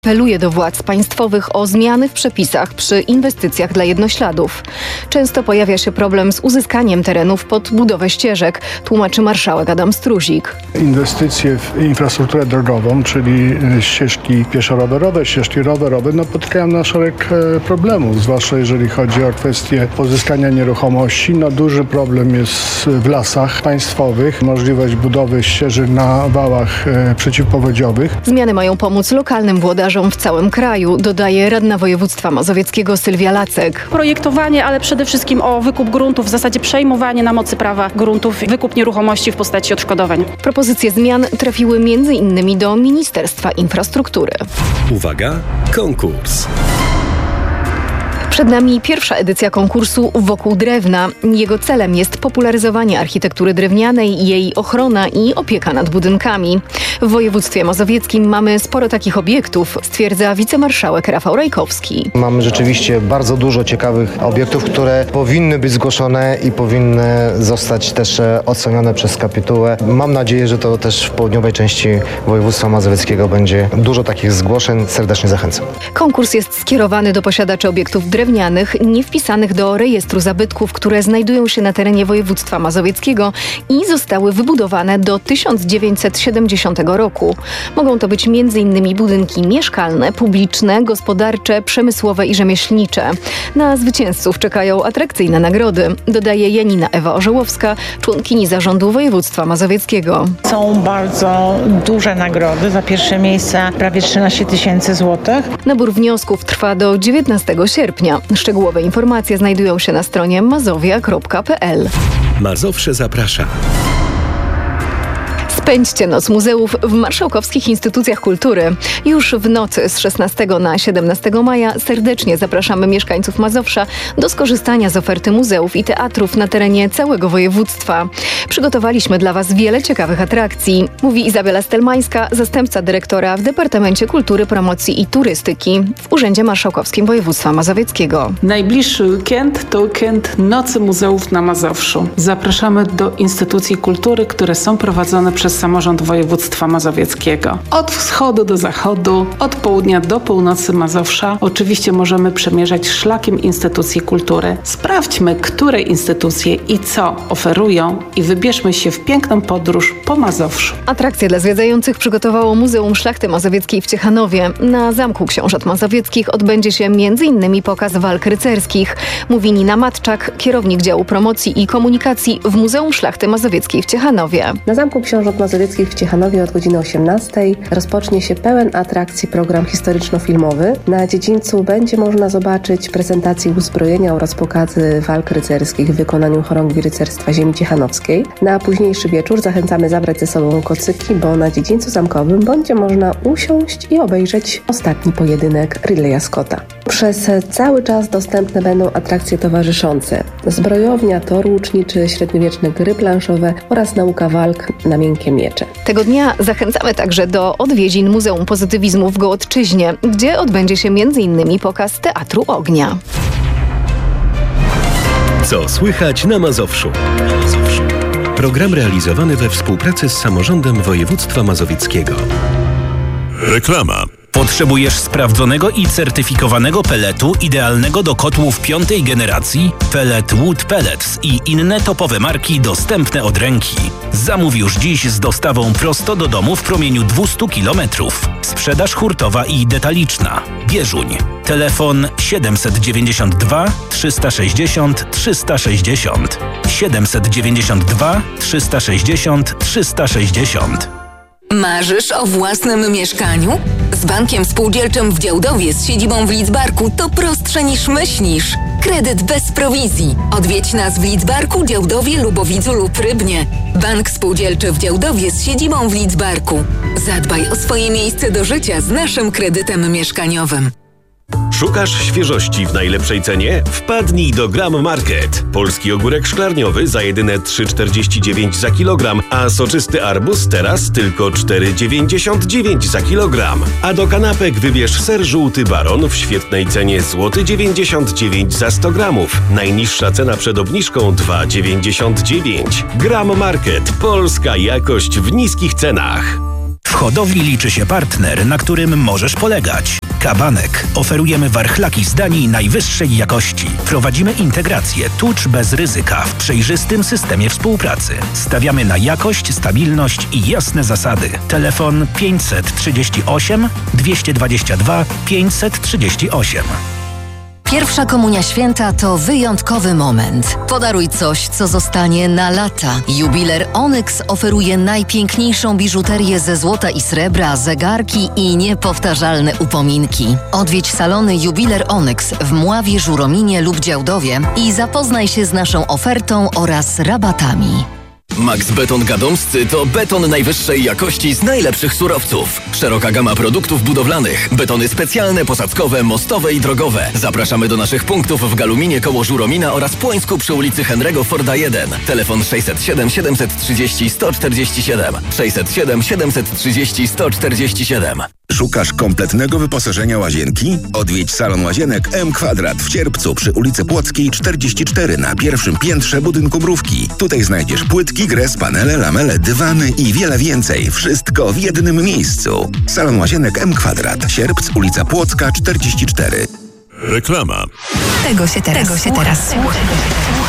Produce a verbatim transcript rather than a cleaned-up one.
Apeluje do władz państwowych o zmiany w przepisach przy inwestycjach dla jednośladów. Często pojawia się problem z uzyskaniem terenów pod budowę ścieżek, tłumaczy marszałek Adam Struzik. Inwestycje w infrastrukturę drogową, czyli ścieżki pieszo-rowerowe, ścieżki rowerowe, no potkają na szereg problemów, zwłaszcza jeżeli chodzi o kwestię pozyskania nieruchomości. No duży problem jest w lasach państwowych, możliwość budowy ścieżek na wałach przeciwpowodziowych. Zmiany mają pomóc lokalnym włodarzom w całym kraju, dodaje radna województwa mazowieckiego Sylwia Lacek. Projektowanie, ale przede wszystkim o wykup gruntów, w zasadzie przejmowanie na mocy prawa gruntów, wykup nieruchomości w postaci odszkodowań. Propozycje zmian trafiły między innymi do Ministerstwa Infrastruktury. Uwaga, konkurs. Przed nami pierwsza edycja konkursu Wokół drewna. Jego celem jest popularyzowanie architektury drewnianej, jej ochrona i opieka nad budynkami. W województwie mazowieckim mamy sporo takich obiektów, stwierdza wicemarszałek Rafał Rajkowski. Mamy rzeczywiście bardzo dużo ciekawych obiektów, które powinny być zgłoszone i powinny zostać też ocenione przez kapitułę. Mam nadzieję, że to też w południowej części województwa mazowieckiego będzie dużo takich zgłoszeń. Serdecznie zachęcam. Konkurs jest skierowany do posiadaczy obiektów drewnianych, nie wpisanych do rejestru zabytków, które znajdują się na terenie województwa mazowieckiego i zostały wybudowane do tysiąc dziewięćset siedemdziesiątego roku. Mogą to być między innymi budynki mieszkalne, publiczne, gospodarcze, przemysłowe i rzemieślnicze. Na zwycięzców czekają atrakcyjne nagrody, dodaje Janina Ewa Orzełowska, członkini zarządu województwa mazowieckiego. Są bardzo duże nagrody. Za pierwsze miejsce prawie trzynaście tysięcy złotych. Nabór wniosków trwa do dziewiętnastego sierpnia. Szczegółowe informacje znajdują się na stronie mazowia kropka p l. Mazowsze zaprasza. Spędźcie noc muzeów w marszałkowskich instytucjach kultury. Już w nocy z szesnastego na siedemnastego maja serdecznie zapraszamy mieszkańców Mazowsza do skorzystania z oferty muzeów i teatrów na terenie całego województwa. Przygotowaliśmy dla Was wiele ciekawych atrakcji, mówi Izabela Stelmańska, zastępca dyrektora w Departamencie Kultury, Promocji i Turystyki w Urzędzie Marszałkowskim Województwa Mazowieckiego. Najbliższy weekend to weekend Nocy Muzeów na Mazowszu. Zapraszamy do instytucji kultury, które są prowadzone przez samorząd województwa mazowieckiego. Od wschodu do zachodu, od południa do północy Mazowsza oczywiście możemy przemierzać szlakiem instytucji kultury. Sprawdźmy, które instytucje i co oferują i wybierzmy się w piękną podróż po Mazowszu. Atrakcje dla zwiedzających przygotowało Muzeum Szlachty Mazowieckiej w Ciechanowie. Na Zamku Książąt Mazowieckich odbędzie się między innymi pokaz walk rycerskich, mówi Nina Matczak, kierownik działu promocji i komunikacji w Muzeum Szlachty Mazowieckiej w Ciechanowie. Na Zamku Książąt Mazowieckich w Ciechanowie od godziny osiemnastej rozpocznie się pełen atrakcji program historyczno-filmowy. Na dziedzińcu będzie można zobaczyć prezentację uzbrojenia oraz pokazy walk rycerskich w wykonaniu chorągwi rycerstwa ziemi ciechanowskiej. Na późniejszy wieczór zachęcamy zabrać ze sobą kocyki, bo na dziedzińcu zamkowym będzie można usiąść i obejrzeć ostatni pojedynek Ridleya Scotta. Przez cały czas dostępne będą atrakcje towarzyszące. Zbrojownia, tor łuczniczy, średniowieczne gry planszowe oraz nauka walk na miękkie miecze. Tego dnia zachęcamy także do odwiedzin Muzeum Pozytywizmu w Gołodczyźnie, gdzie odbędzie się między innymi pokaz Teatru Ognia. Co słychać na Mazowszu? Program realizowany we współpracy z samorządem województwa mazowieckiego. Reklama. Potrzebujesz sprawdzonego i certyfikowanego peletu idealnego do kotłów piątej generacji? Pellet Wood Pellets i inne topowe marki dostępne od ręki. Zamów już dziś z dostawą prosto do domu w promieniu dwieście kilometrów. Sprzedaż hurtowa i detaliczna. Bieżuń. Telefon siedemset dziewięćdziesiąt dwa trzysta sześćdziesiąt trzysta sześćdziesiąt. siedemset dziewięćdziesiąt dwa trzysta sześćdziesiąt trzysta sześćdziesiąt. Marzysz o własnym mieszkaniu? Z Bankiem Spółdzielczym w Działdowie z siedzibą w Lidzbarku to prostsze niż myślisz. Kredyt bez prowizji. Odwiedź nas w Lidzbarku, Działdowie, Lubowidzu lub Rybnie. Bank Spółdzielczy w Działdowie z siedzibą w Lidzbarku. Zadbaj o swoje miejsce do życia z naszym kredytem mieszkaniowym. Szukasz świeżości w najlepszej cenie? Wpadnij do Gram Market. Polski ogórek szklarniowy za jedyne trzy czterdzieści dziewięć za kilogram, a soczysty arbuz teraz tylko cztery dziewięćdziesiąt dziewięć za kilogram. A do kanapek wybierz ser żółty Baron w świetnej cenie złoty dziewięćdziesiąt dziewięć za sto gramów. Najniższa cena przed obniżką dwa dziewięćdziesiąt dziewięć. Gram Market. Polska jakość w niskich cenach. W hodowli liczy się partner, na którym możesz polegać. Kabanek. Oferujemy warchlaki z Danii najwyższej jakości. Prowadzimy integrację tucz bez ryzyka w przejrzystym systemie współpracy. Stawiamy na jakość, stabilność i jasne zasady. Telefon pięćset trzydzieści osiem dwieście dwadzieścia dwa pięćset trzydzieści osiem. Pierwsza komunia święta to wyjątkowy moment. Podaruj coś, co zostanie na lata. Jubiler Onyx oferuje najpiękniejszą biżuterię ze złota i srebra, zegarki i niepowtarzalne upominki. Odwiedź salony Jubiler Onyx w Mławie, Żurominie lub Działdowie i zapoznaj się z naszą ofertą oraz rabatami. Max Beton Gadomscy to beton najwyższej jakości z najlepszych surowców. Szeroka gama produktów budowlanych, betony specjalne, posadzkowe, mostowe i drogowe. Zapraszamy do naszych punktów w Galuminie koło Żuromina oraz Płońsku przy ulicy Henry'ego Forda jeden. Telefon sześćset siedem siedemset trzydzieści sto czterdzieści siedem. sześćset siedem siedemset trzydzieści sto czterdzieści siedem. Szukasz kompletnego wyposażenia łazienki? Odwiedź salon łazienek M Kwadrat w Cierpcu przy ulicy Płockiej czterdzieści cztery na pierwszym piętrze budynku Mrówki. Tutaj znajdziesz płytki, gres, panele, lamele, dywany i wiele więcej. Wszystko w jednym miejscu. Salon łazienek M Kwadrat. Sierpc, ulica Płocka czterdzieści cztery. Reklama. Tego się teraz, Tego się teraz słucha.